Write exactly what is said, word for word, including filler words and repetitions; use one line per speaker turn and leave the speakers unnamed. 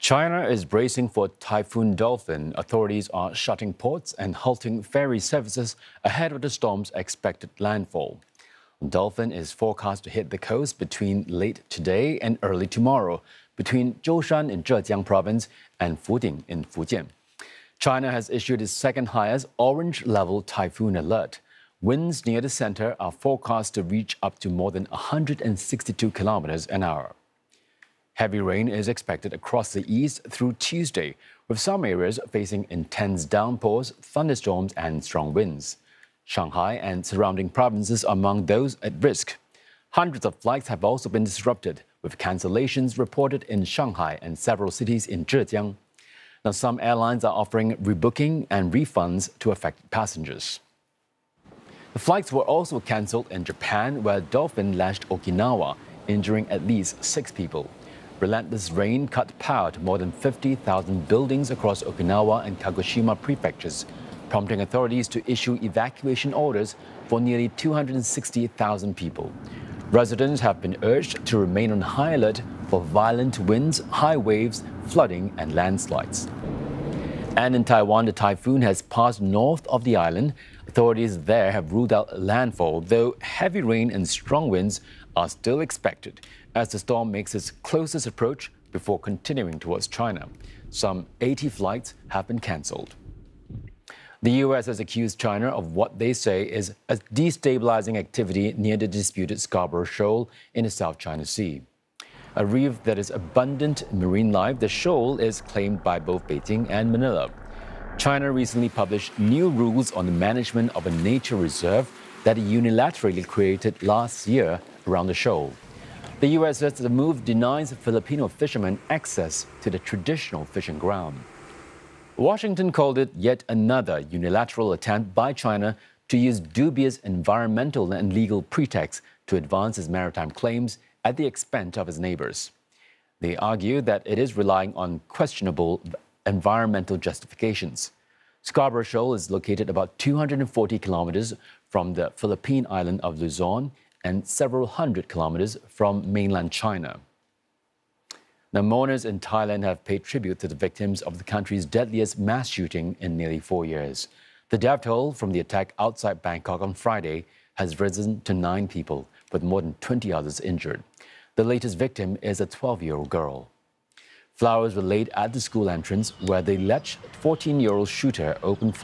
China is bracing for Typhoon Dolphin. Authorities are shutting ports and halting ferry services ahead of the storm's expected landfall. Dolphin is forecast to hit the coast between late today and early tomorrow, between Zhoushan in Zhejiang province and Fuding in Fujian. China has issued its second highest orange-level typhoon alert. Winds near the center are forecast to reach up to more than one hundred sixty-two kilometers an hour. Heavy rain is expected across the east through Tuesday, with some areas facing intense downpours, thunderstorms, and strong winds. Shanghai and surrounding provinces are among those at risk. Hundreds of flights have also been disrupted, with cancellations reported in Shanghai and several cities in Zhejiang. Now, some airlines are offering rebooking and refunds to affected passengers. The flights were also cancelled in Japan, where Dolphin lashed Okinawa, injuring at least six people. Relentless rain cut power to more than fifty thousand buildings across Okinawa and Kagoshima prefectures, prompting authorities to issue evacuation orders for nearly two hundred sixty thousand people. Residents have been urged to remain on high alert for violent winds, high waves, flooding, and landslides. And in Taiwan, the typhoon has passed north of the island. Authorities there have ruled out landfall, though heavy rain and strong winds are still expected as the storm makes its closest approach before continuing towards China. Some eighty flights have been cancelled. The U S has accused China of what they say is a destabilizing activity near the disputed Scarborough Shoal in the South China Sea. A reef that is abundant in marine life, the shoal is claimed by both Beijing and Manila. China recently published new rules on the management of a nature reserve that it unilaterally created last year around the shoal. The U S says the move denies Filipino fishermen access to the traditional fishing ground. Washington called it yet another unilateral attempt by China to use dubious environmental and legal pretexts to advance its maritime claims at the expense of its neighbors. They argue that it is relying on questionable environmental justifications. Scarborough Shoal is located about two hundred forty kilometers from the Philippine island of Luzon and several hundred kilometers from mainland China. Now, mourners in Thailand have paid tribute to the victims of the country's deadliest mass shooting in nearly four years. The death toll from the attack outside Bangkok on Friday has risen to nine people, with more than twenty others injured. The latest victim is a twelve-year-old girl. Flowers were laid at the school entrance, where the alleged fourteen-year-old shooter opened fire.